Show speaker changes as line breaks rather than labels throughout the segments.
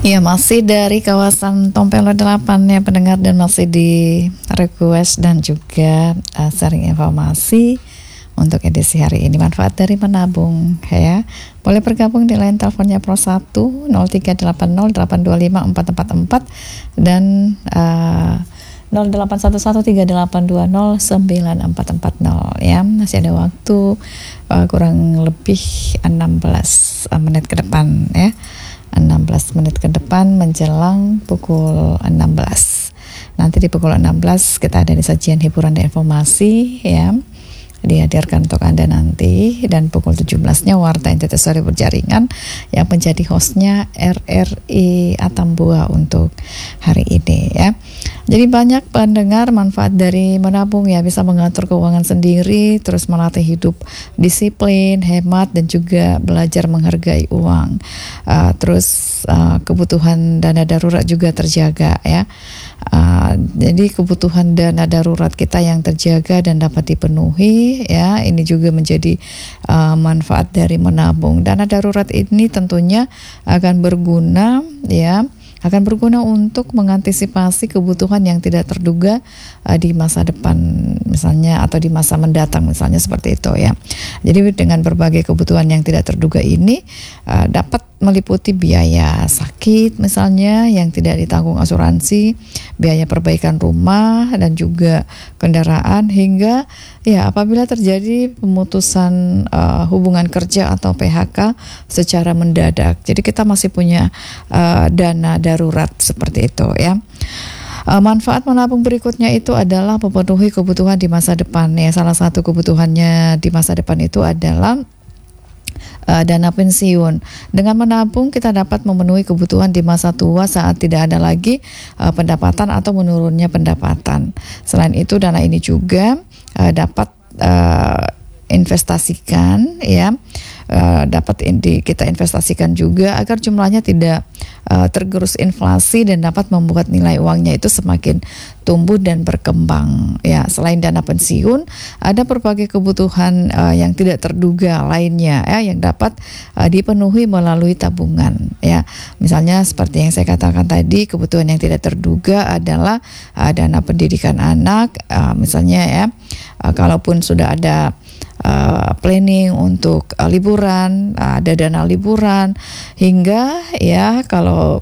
Ya, masih dari kawasan Tompelo 8 ya pendengar, dan masih di request dan juga sharing informasi untuk edisi hari ini, manfaat dari menabung ya. Boleh bergabung di line teleponnya Pro 1 0380825444 dan 081138209440 ya. Masih ada waktu kurang lebih 16 menit ke depan ya. 16 menit ke depan menjelang pukul 16. Nanti di pukul 16 kita ada di sajian hiburan dan informasi ya, dihadirkan untuk Anda nanti, dan pukul 17-nya Warta Entitas Sore Berjaringan yang menjadi hostnya RRI Atambua untuk hari ini ya. Jadi banyak pendengar manfaat dari menabung ya, bisa mengatur keuangan sendiri, terus melatih hidup disiplin, hemat, dan juga belajar menghargai uang. Terus kebutuhan dana darurat juga terjaga ya. Jadi kebutuhan dana darurat kita yang terjaga dan dapat dipenuhi ya, ini juga menjadi manfaat dari menabung. Dana darurat ini tentunya akan berguna ya, akan berguna untuk mengantisipasi kebutuhan yang tidak terduga di masa depan misalnya, atau di masa mendatang misalnya, seperti itu ya. Jadi dengan berbagai kebutuhan yang tidak terduga ini dapat meliputi biaya sakit misalnya yang tidak ditanggung asuransi, biaya perbaikan rumah dan juga kendaraan, hingga ya apabila terjadi pemutusan hubungan kerja atau PHK secara mendadak. Jadi kita masih punya dana darurat seperti itu ya. Manfaat menabung berikutnya itu adalah memenuhi kebutuhan di masa depan ya. Salah satu kebutuhannya di masa depan itu adalah dana pensiun. Dengan menabung kita dapat memenuhi kebutuhan di masa tua saat tidak ada lagi pendapatan atau menurunnya pendapatan. Selain itu, dana ini juga dapat investasikan ya, dapat kita investasikan juga agar jumlahnya tidak tergerus inflasi dan dapat membuat nilai uangnya itu semakin tumbuh dan berkembang ya. Selain dana pensiun, ada berbagai kebutuhan yang tidak terduga lainnya ya, yang dapat dipenuhi melalui tabungan ya. Misalnya seperti yang saya katakan tadi, kebutuhan yang tidak terduga adalah dana pendidikan anak misalnya ya. Kalaupun sudah ada planning untuk liburan, ada dana liburan, hingga ya kalau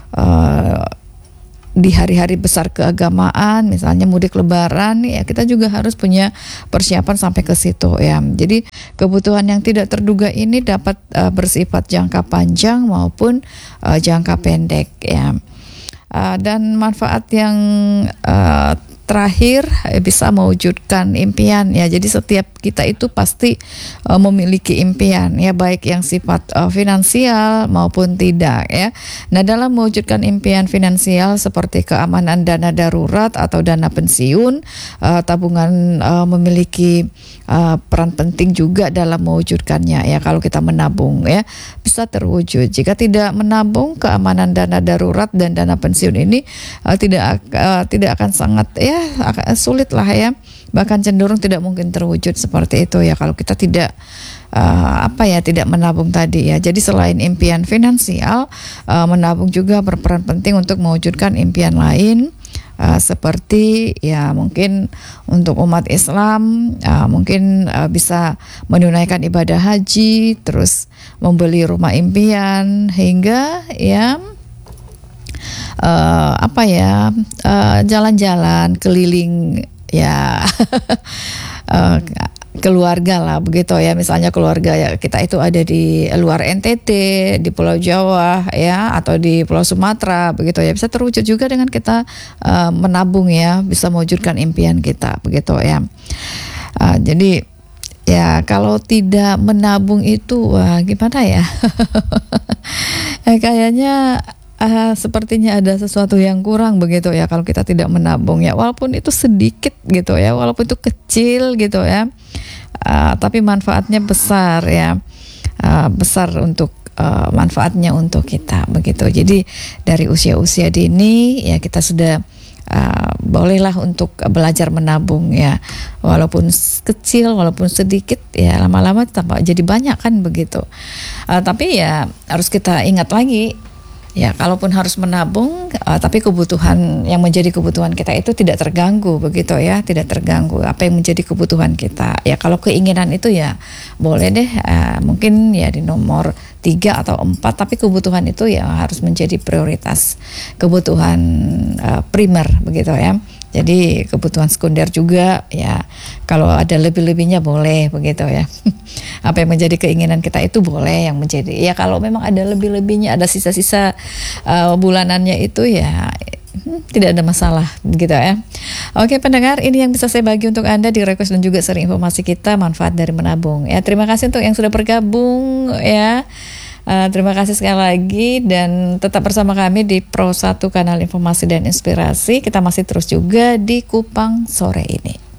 di hari-hari besar keagamaan misalnya mudik lebaran ya, kita juga harus punya persiapan sampai ke situ ya. Jadi kebutuhan yang tidak terduga ini dapat bersifat jangka panjang maupun jangka pendek ya. Dan manfaat yang terakhir bisa mewujudkan impian ya. Jadi setiap kita itu pasti memiliki impian ya, baik yang sifat finansial maupun tidak ya. Nah, dalam mewujudkan impian finansial seperti keamanan dana darurat atau dana pensiun, tabungan memiliki peran penting juga dalam mewujudkannya ya. Kalau kita menabung ya, bisa terwujud. Jika tidak menabung, keamanan dana darurat dan dana pensiun ini tidak akan sangat ya, sulit lah ya, bahkan cenderung tidak mungkin terwujud seperti itu ya, kalau kita tidak tidak menabung tadi ya. Jadi selain impian finansial, menabung juga berperan penting untuk mewujudkan impian lain, seperti ya mungkin untuk umat Islam mungkin bisa menunaikan ibadah haji, terus membeli rumah impian, hingga ya jalan-jalan keliling ya keluarga lah begitu ya. Misalnya keluarga ya kita itu ada di luar NTT, di Pulau Jawa ya, atau di Pulau Sumatera begitu ya, bisa terwujud juga dengan kita menabung ya, bisa mewujudkan impian kita begitu ya. Jadi ya kalau tidak menabung itu gimana ya? Kayaknya sepertinya ada sesuatu yang kurang begitu ya kalau kita tidak menabung ya, walaupun itu sedikit gitu ya, walaupun itu kecil gitu ya, tapi manfaatnya besar ya, besar untuk manfaatnya untuk kita begitu. Jadi dari usia-usia dini ya kita sudah bolehlah untuk belajar menabung ya, walaupun kecil, walaupun sedikit ya, lama-lama tambah jadi banyak kan begitu. Tapi ya harus kita ingat lagi Ya, kalaupun harus menabung, tapi kebutuhan yang menjadi kebutuhan kita itu tidak terganggu begitu ya, tidak terganggu. Apa yang menjadi kebutuhan kita? Ya, kalau keinginan itu ya boleh deh, mungkin ya di nomor 3 atau 4, tapi kebutuhan itu ya harus menjadi prioritas, kebutuhan primer begitu ya. Jadi kebutuhan sekunder juga ya, kalau ada lebih-lebihnya boleh begitu ya. Apa yang menjadi keinginan kita itu boleh yang menjadi, ya kalau memang ada lebih-lebihnya, ada sisa-sisa bulanannya itu ya tidak ada masalah gitu ya. Oke pendengar, ini yang bisa saya bagi untuk Anda di request dan juga sering informasi kita manfaat dari menabung ya. Terima kasih untuk yang sudah bergabung ya. Terima kasih sekali lagi dan tetap bersama kami di Pro 1 Kanal Informasi dan Inspirasi. Kita masih terus juga di Kupang sore ini.